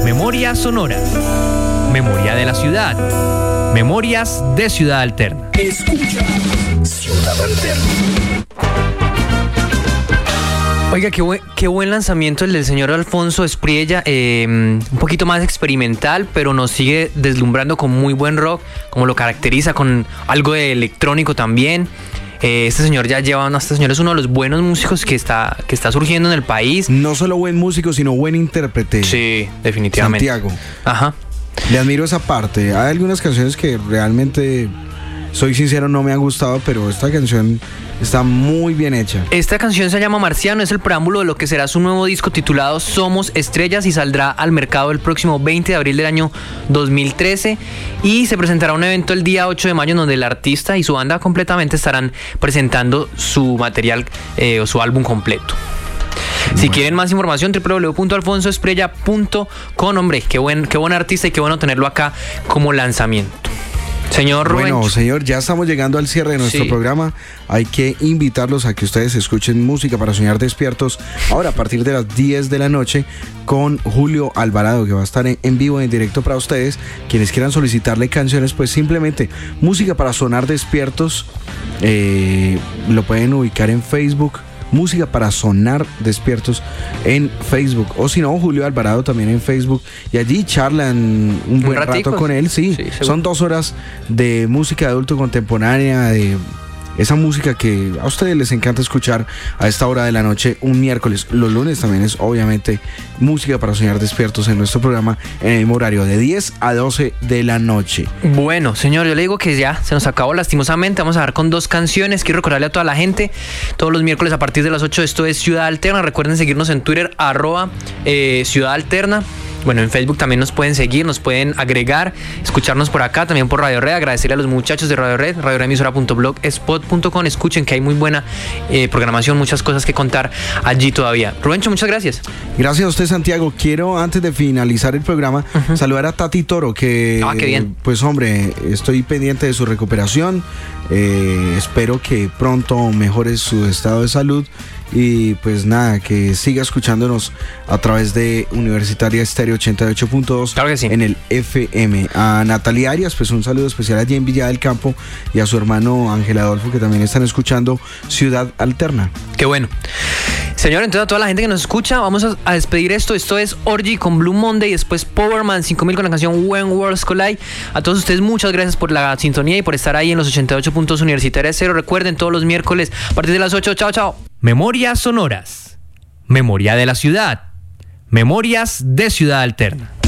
Memorias sonoras. Memoria de la ciudad. Memorias de Ciudad Alterna. Escucha Ciudad Alterna. Oiga, qué buen lanzamiento el del señor Alfonso Espriella, un poquito más experimental, pero nos sigue deslumbrando con muy buen rock, como lo caracteriza, con algo de electrónico también. Este señor es uno de los buenos músicos que está surgiendo en el país. No solo buen músico, sino buen intérprete. Sí, definitivamente. Santiago. Ajá. Le admiro esa parte. Hay algunas canciones que realmente, soy sincero, no me han gustado, pero esta canción está muy bien hecha. Esta canción se llama Marciano, es el preámbulo de lo que será su nuevo disco titulado Somos Estrellas y saldrá al mercado el próximo 20 de abril del año 2013 y se presentará un evento el día 8 de mayo donde el artista y su banda completamente estarán presentando su material o su álbum completo. Si quieren más información, www.alfonsoesprella.com. Hombre, qué buen artista y qué bueno tenerlo acá como lanzamiento. Señor Rubén. Bueno, señor, ya estamos llegando al cierre de nuestro programa. Hay que invitarlos a que ustedes escuchen música para soñar despiertos ahora a partir de las 10 de la noche con Julio Alvarado, que va a estar en vivo, en directo para ustedes. Quienes quieran solicitarle canciones, pues simplemente música para sonar despiertos, lo pueden ubicar en Facebook. Música para sonar despiertos en Facebook, o si no, Julio Alvarado también en Facebook, y allí charlan un buen rato con él. Sí, son 2 horas de música de adulto contemporánea, de esa música que a ustedes les encanta escuchar a esta hora de la noche un miércoles. Los lunes también es obviamente música para soñar despiertos en nuestro programa en el mismo horario de 10 a 12 de la noche. Bueno, señor, yo le digo que ya se nos acabó lastimosamente. Vamos a dar con 2 canciones. Quiero recordarle a toda la gente, todos los miércoles a partir de las 8 esto es Ciudad Alterna. Recuerden seguirnos en Twitter @Ciudad Alterna. Bueno, en Facebook también nos pueden seguir, nos pueden agregar, escucharnos por acá, también por Radio Red. Agradecerle a los muchachos de Radio Red, radioredemisora.blogspot.com. Escuchen que hay muy buena programación, muchas cosas que contar allí todavía. Rubencho, muchas gracias. Gracias a usted, Santiago. Quiero, antes de finalizar el programa, saludar a Tati Toro, que qué bien. Pues hombre, estoy pendiente de su recuperación. Espero que pronto mejore su estado de salud. Y pues nada, que siga escuchándonos a través de Universitaria Estéreo 88.2. Claro que sí. En el FM. A Natalia Arias, pues un saludo especial allí en Villa del Campo, y a su hermano Ángel Adolfo, que también están escuchando Ciudad Alterna. Qué bueno. Señor, entonces a toda la gente que nos escucha, vamos a despedir esto. Esto es Orgy con Blue Monday, después Powerman 5000 con la canción When Worlds Collide. A todos ustedes muchas gracias por la sintonía y por estar ahí en los 88 Universitaria Cero. Recuerden, todos los miércoles a partir de las 8. Chao, chao. Memorias sonoras. Memoria de la ciudad. Memorias de Ciudad Alterna.